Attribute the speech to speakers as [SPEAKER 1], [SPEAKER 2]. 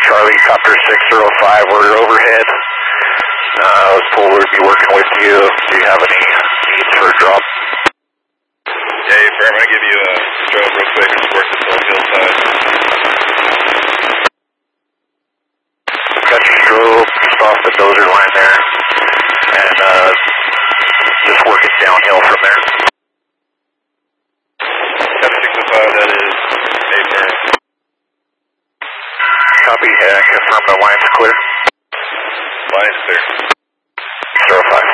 [SPEAKER 1] Charlie, Copter 605, we're overhead. We'll be working with you. Do you have any needs for a drop?
[SPEAKER 2] Yeah, I'm going to give you a strobe real quick and work this little hillside.
[SPEAKER 1] Got your strobe just off the dozer line there. And just work it downhill from there.
[SPEAKER 2] Copy 605, that is A-firm.
[SPEAKER 1] Copy, confirm the line's clear.
[SPEAKER 2] Line's clear.
[SPEAKER 1] 05.